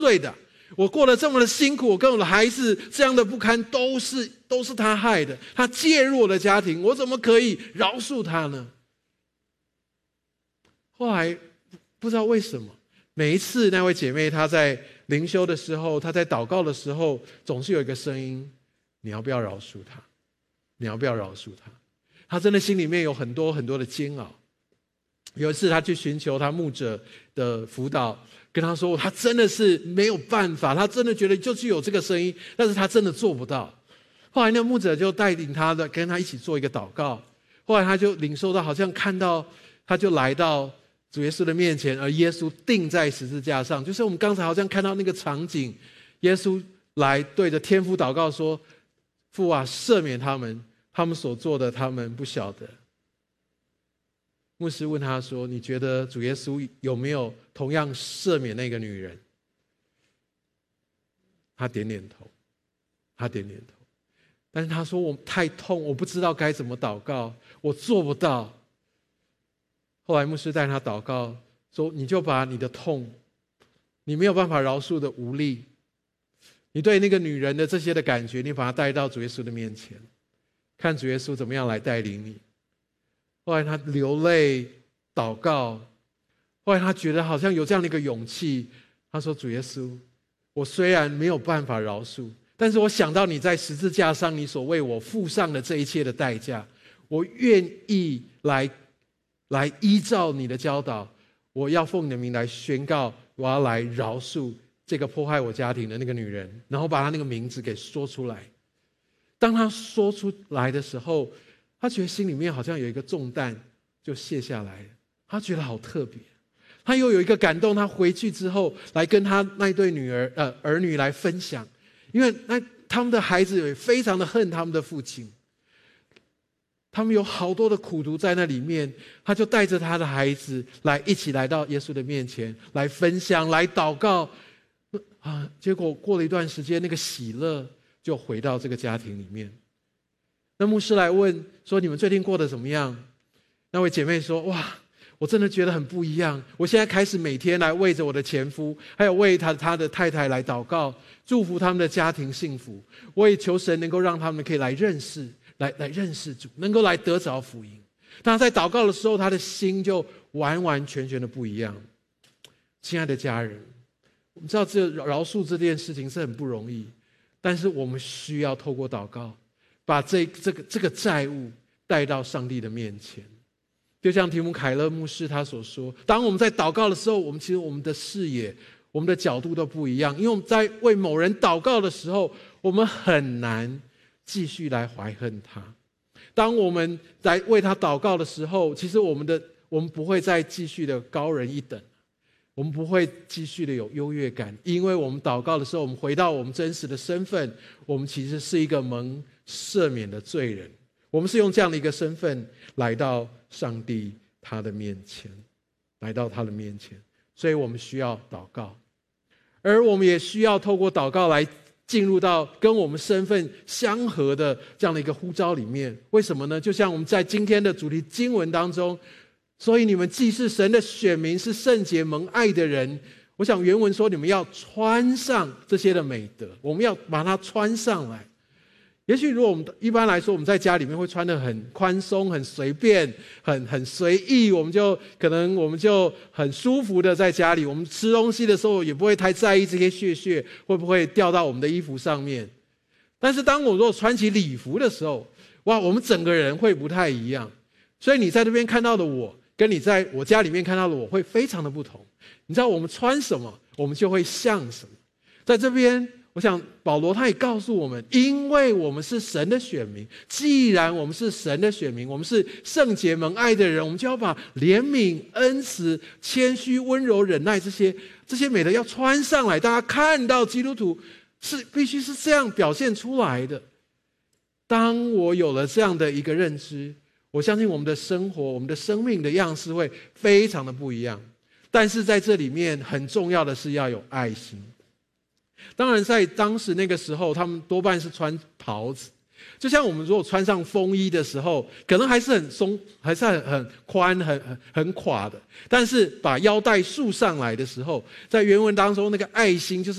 对的，我过得这么的辛苦，我跟我的孩子这样的不堪，都是他害的，他介入我的家庭，我怎么可以饶恕他呢？后来不知道为什么，每一次那位姐妹她在灵修的时候，她在祷告的时候，总是有一个声音：你要不要饶恕他？你要不要饶恕他？她真的心里面有很多很多的煎熬。有一次她去寻求她牧者的辅导，跟他说她真的是没有办法，她真的觉得就是有这个声音，但是她真的做不到。后来那牧者就带领她跟她一起做一个祷告，后来她就领受到，好像看到，她就来到主耶稣的面前，而耶稣钉在十字架上，就是我们刚才好像看到那个场景，耶稣来对着天父祷告说：父啊，赦免他们，他们所做的他们不晓得。牧师问他说：你觉得主耶稣有没有同样赦免那个女人？他点点头，但是他说：我太痛，我不知道该怎么祷告，我做不到。后来牧师带他祷告说：你就把你的痛，你没有办法饶恕的无力，你对那个女人的这些的感觉，你把它带到主耶稣的面前，看主耶稣怎么样来带领你。后来他流泪祷告，后来他觉得好像有这样的一个勇气，他说：主耶稣，我虽然没有办法饶恕，但是我想到你在十字架上你所为我付上的这一切的代价，我愿意来依照你的教导，我要奉你的名来宣告，我要来饶恕这个迫害我家庭的那个女人，然后把她那个名字给说出来。当他说出来的时候，他觉得心里面好像有一个重担就卸下来了，他觉得好特别。他又有一个感动，他回去之后来跟他那一对儿女来分享，因为他们的孩子也非常的恨他们的父亲，他们有好多的苦毒在那里面，他就带着他的孩子一起来到耶稣的面前来分享，来祷告结果过了一段时间，那个喜乐就回到这个家庭里面。那牧师来问说：你们最近过得怎么样？那位姐妹说：哇，我真的觉得很不一样，我现在开始每天来为着我的前夫还有为他的太太来祷告，祝福他们的家庭幸福。我也求神能够让他们可以来认识主，能够来得着福音。当他在祷告的时候，他的心就完完全全的不一样。亲爱的家人，我们知道这饶恕这件事情是很不容易，但是我们需要透过祷告把这个债务带到上帝的面前。就像提姆凯勒牧师他所说，当我们在祷告的时候，我们的视野，我们的角度都不一样。因为我们在为某人祷告的时候，我们很难继续来怀恨他。当我们来为他祷告的时候，其实我们不会再继续的高人一等，我们不会继续的有优越感，因为我们祷告的时候，我们回到我们真实的身份，我们其实是一个蒙赦免的罪人，我们是用这样的一个身份来到上帝他的面前，所以我们需要祷告，而我们也需要透过祷告来进入到跟我们身份相合的这样的一个呼召里面。为什么呢？就像我们在今天的主题经文当中，所以你们既是神的选民，是圣洁蒙爱的人。我想原文说你们要穿上这些的美德，我们要把它穿上来。也许如果我们一般来说，我们在家里面会穿得很宽松、很随便、很随意，我们就很舒服的在家里，我们吃东西的时候也不会太在意这些屑会不会掉到我们的衣服上面。但是当我如果穿起礼服的时候，哇，我们整个人会不太一样。所以你在这边看到的我，跟你在我家里面看到的我会非常的不同。你知道我们穿什么，我们就会像什么。在这边我想保罗他也告诉我们，因为我们是神的选民，既然我们是神的选民，我们是圣洁蒙爱的人，我们就要把怜悯、恩慈、谦虚、温柔、忍耐这些美德要穿上来。大家看到基督徒是必须是这样表现出来的。当我有了这样的一个认知，我相信我们的生活、我们的生命的样式会非常的不一样。但是在这里面很重要的是要有爱心。当然在当时那个时候，他们多半是穿袍子， 就像我们如果穿上风衣的时候，可能还是很松，还是很宽、很垮的。但是把腰带束上来的时候，在原文当中那个爱心就是